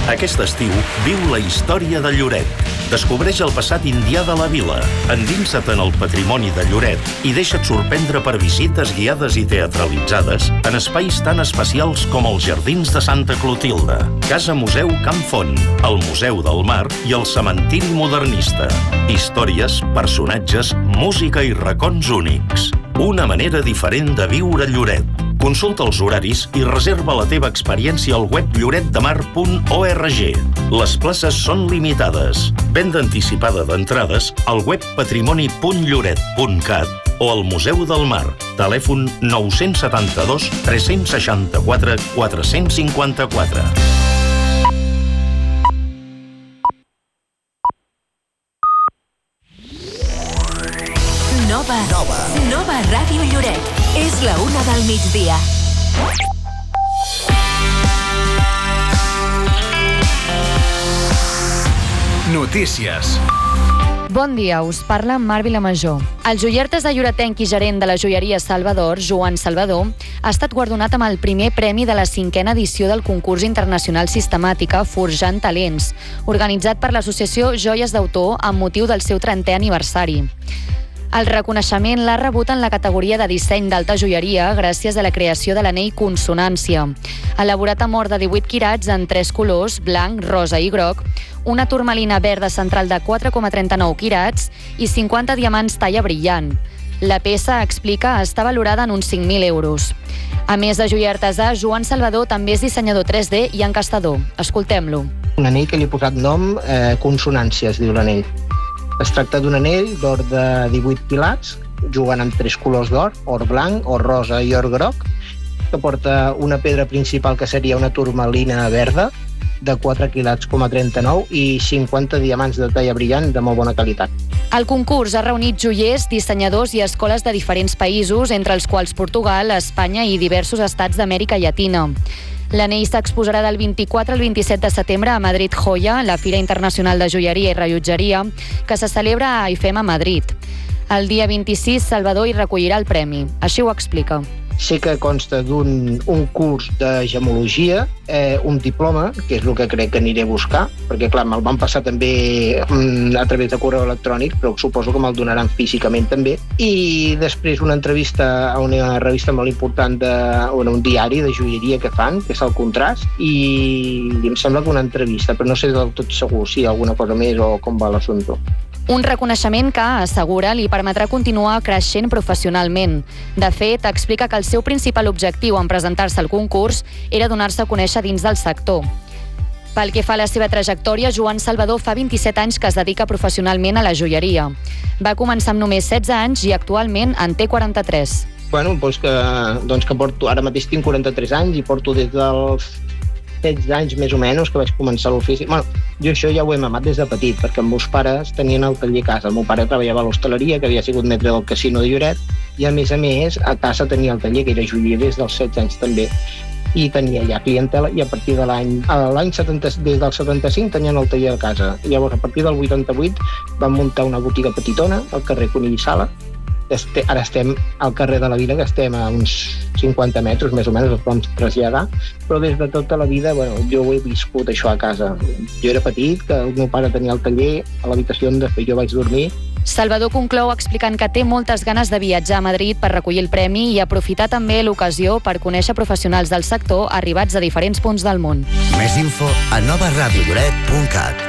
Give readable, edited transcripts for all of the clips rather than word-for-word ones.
Aquest estiu viu la història de Lloret. Descobreix el passat indià de la vila, endinsa't en el patrimoni de Lloret i deixa't sorprendre per visites guiades i teatralitzades en espais tan especials com els Jardins de Santa Clotilde, Casa Museu Camp Font, el Museu del Mar i el Cementiri Modernista. Històries, personatges, música i racons únics. Una manera diferent de viure Lloret. Consulta els horaris i reserva la teva experiència al web lloretdemar.org. Les places són limitades. Venda anticipada d'entrades al web patrimoni.lloret.cat o al Museu del Mar. Telèfon 972 364 454. Nova Ràdio Lloret. És la 1 del migdia. Notícies. Bon dia, us parla Mar Vilamajor. El joiertes de Lloretenc i gerent de la joieria Salvador, Joan Salvador, ha estat guardonat amb el primer premi de la 5a edició del concurs internacional sistemàtica Forjant Talents, organitzat per l'associació Joies d'Autor amb motiu del seu 30è aniversari. El reconeixement l'ha rebut en la categoria de disseny d'alta joieria gràcies a la creació de l'anell Consonància, elaborat amb or de 18 quirats en 3 colors, blanc, rosa i groc, una turmalina verda central de 4,39 quirats i 50 diamants talla brillant. La peça, explica, està valorada en uns 5.000 euros. A més de joier artesà, Joan Salvador també és dissenyador 3D i encastador. Escoltem-lo. Un anell que li he posat nom Consonància, es diu l'anell. Es tracta d'un anell d'or de 18 pilats, jugant amb 3 colors d'or, or blanc, or rosa i or groc, que porta una pedra principal que seria una turmalina verda de 4,39 quilats i 50 diamants de talla brillant de molt bona qualitat. El concurs ha reunit joiers, dissenyadors i escoles de diferents països, entre els quals Portugal, Espanya i diversos estats d'Amèrica Llatina. L'anell s'exposarà del 24 al 27 de setembre a Madrid Joya, la Fira Internacional de Joieria i Rellotgeria, que se celebra a IFEMA Madrid. El dia 26, Salvador hi recollirà el premi. Així ho explica. Sé que consta d'un curs de gemologia, un diploma, que és el que crec que aniré a buscar, perquè clar, me'l van passar també a través de correu electrònic, però suposo que me'l donaran físicament també, i després una entrevista a una revista molt important, un diari de joieria que fan, que és el Contrast, i em sembla que una entrevista, però no sé del tot segur si hi ha alguna cosa més o com va l'assumpte. Un reconeixement que, assegura, li permetrà continuar creixent professionalment. De fet, explica que el seu principal objectiu en presentar-se al concurs era donar-se a conèixer dins del sector. Pel que fa a la seva trajectòria, Joan Salvador fa 27 anys que es dedica professionalment a la joieria. Va començar amb només 16 anys i actualment en té 43. Doncs que porto, ara mateix tinc 43 anys i porto des dels 16 anys més o menys que vaig començar l'ofici. Jo això ja ho he mamat des de petit, perquè els meus pares tenien el taller a casa. El meu pare treballava a l'hostaleria, que havia sigut metre del casino de Lloret, i a més, a casa tenia el taller, que era joier des dels 16 anys també, i tenia ja clientela, i a partir de des del 75 tenien el taller a casa. Llavors, a partir del 88 vam muntar una botiga petitona al carrer Conill i Sala. Ara estem al carrer de la Vila, que estem a uns 50 metres, més o menys, els vam traslladar, però des de tota la vida, jo ho he viscut això a casa. Jo era petit, que el meu pare tenia el taller a l'habitació on jo vaig dormir. Salvador conclou explicant que té moltes ganes de viatjar a Madrid per recollir el premi i aprofitar també l'ocasió per conèixer professionals del sector arribats a diferents punts del món. Més info a novaradiolloret.cat.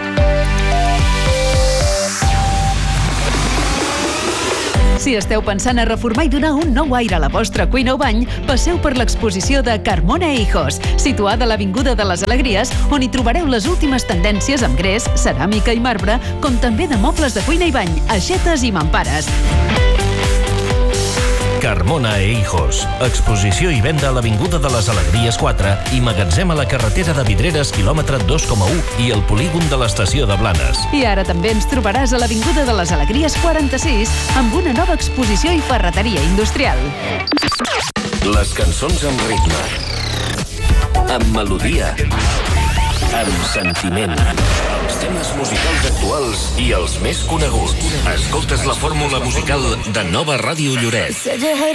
Si esteu pensant a reformar i donar un nou aire a la vostra cuina o bany, passeu per l'exposició de Carmona e Hijos, situada a l'Avinguda de les Alegries, on hi trobareu les últimes tendències amb gres, ceràmica i marbre, com també de mobles de cuina i bany, aixetes i mampares. Carmona e Hijos. Exposició i venda a l'Avinguda de les Alegries 4 i magatzem a la carretera de Vidreres, quilòmetre 2,1 i el polígon de l'estació de Blanes. I ara també ens trobaràs a l'Avinguda de les Alegries 46 amb una nova exposició i ferreteria industrial. Les cançons amb ritme, amb melodia, amb sentiment. Els temes musicals actuals i els més coneguts. Escoltes la fórmula musical de Nova Ràdio Lloret.